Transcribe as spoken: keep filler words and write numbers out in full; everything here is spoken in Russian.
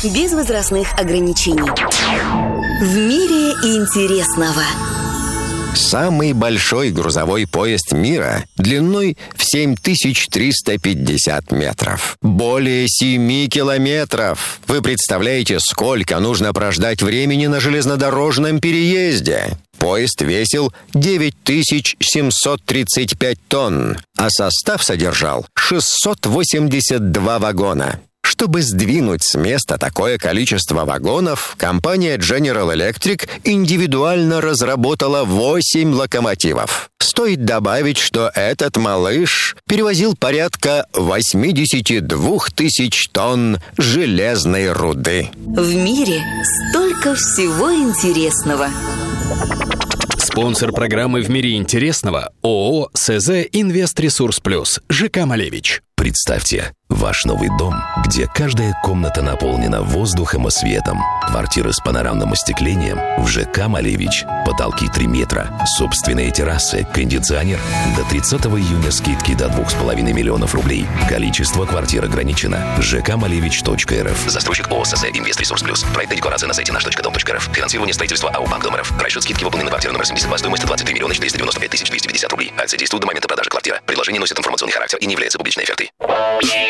без возрастных ограничений. В мире интересного. Самый большой грузовой поезд мира длиной в семь тысяч триста пятьдесят метров. Более семи километров. Вы представляете, сколько нужно прождать времени на железнодорожном переезде? Поезд весил девять тысяч семьсот тридцать пять тонн, а состав содержал шестьсот восемьдесят два вагона. Чтобы сдвинуть с места такое количество вагонов, компания General Electric индивидуально разработала восемь локомотивов. Стоит добавить, что этот малыш перевозил порядка восемьдесят два тысяч тонн железной руды. В мире столько всего интересного. Спонсор программы «В мире интересного» ООО «СЗ Инвестресурс Плюс» ЖК «Малевич». Представьте, ваш новый дом, где каждая комната наполнена воздухом и светом. Квартиры с панорамным остеклением в ЖК «Малевич». Потолки три метра, собственные террасы, кондиционер. До тридцатого июня скидки до двух с половиной миллионов рублей. Количество квартир ограничено. жк малевич точка рф. Застройщик ООО «СЗ Инвестресурс Плюс». Проект и декларация на сайте наш точка дом точка рф. Финансирование строительства АО «Банк Дом РФ». Расчет скидки выполнены на квартиру номер семьдесят два. Стоимость двадцать три миллиона четыреста девяносто пять тысяч двести пятьдесят рублей. Акция действует до момента продажи квартиры. Предложение носит информационный характер и не является публичной офертой.